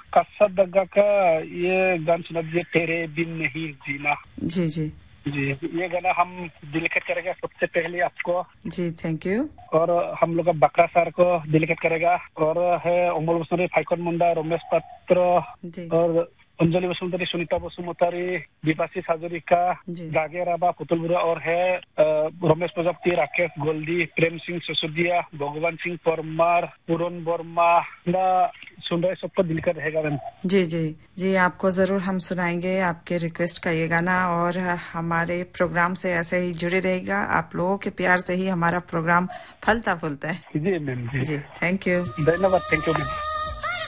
कसरत का ये गाना सुना दीजिए, तेरे बिन नहीं जीना। जी जी जी, ये गाना हम डेडिकेट करेगा सबसे पहले आपको। जी, थैंक यू। और हम लोग बकरा सर को डेडिकेट करेगा, और है अमल बसुमतारी, फाइकन मुंडा, रमेश पात्र, जी और अंजलि बसुमतारी, सुनीता बसुमतारी, दीपाशी हाजरिका, जी गागे राबा, पुतुल बुरा, और है रमेश प्रजापति, राकेश गोल्दी, प्रेम सिंह सिसोदिया, भगवान सिंह परमार, पूरन वर्मा, सुन रहे सबको दिलकर रहेगा मैम। जी जी जी, आपको जरूर हम सुनाएंगे आपके रिक्वेस्ट का ये गाना, और हमारे प्रोग्राम से ऐसे ही जुड़े रहेगा। आप लोगों के प्यार से ही हमारा प्रोग्राम फलता फूलता है। जी ma'am ji, ji, thank you. धन्यवाद, थैंक यू मैम।